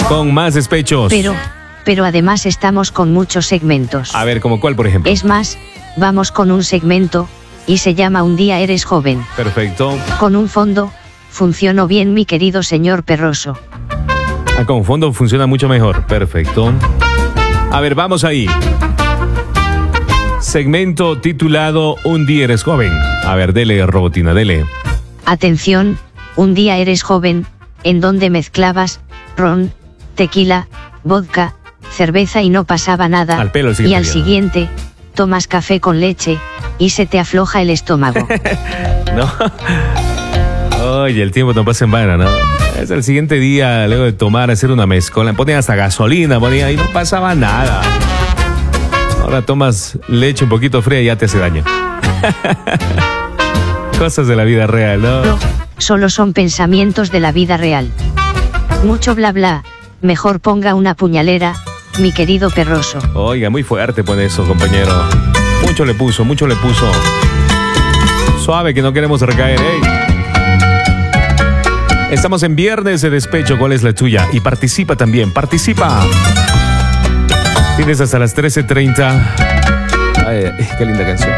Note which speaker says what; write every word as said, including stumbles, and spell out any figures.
Speaker 1: con más despechos.
Speaker 2: Pero, pero además estamos con muchos segmentos.
Speaker 1: A ver, ¿como cuál, por ejemplo?
Speaker 2: Es más, vamos con un segmento, y se llama Un día eres joven.
Speaker 1: Perfecto.
Speaker 2: Con un fondo, funcionó bien mi querido señor Perroso.
Speaker 1: Ah, con fondo funciona mucho mejor. Perfecto. A ver, vamos ahí. Segmento titulado Un día eres joven. A ver, dele, Robotina, dele.
Speaker 2: Atención, un día eres joven, en donde mezclabas ron, tequila, vodka, cerveza y no pasaba nada.
Speaker 1: Al pelo el
Speaker 2: y
Speaker 1: siguiente
Speaker 2: al
Speaker 1: día.
Speaker 2: siguiente, tomas café con leche, y se te afloja el estómago.
Speaker 1: No. Oye, el tiempo no pasa en vano, ¿no? Es el siguiente día, luego de tomar, hacer una mezcola. Ponían hasta gasolina, ponían y no pasaba nada. Ahora tomas leche un poquito fría y ya te hace daño. Cosas de la vida real, ¿no?
Speaker 2: No, solo son pensamientos de la vida real. Mucho bla bla, mejor ponga una puñalera, mi querido Perroso.
Speaker 1: Oiga, muy fuerte pone eso, compañero. Mucho le puso, mucho le puso. Suave que no queremos recaer, ¿eh? Estamos en viernes de despecho. ¿Cuál es la tuya? Y participa también, participa. Tienes hasta las trece treinta. Ay, qué linda canción.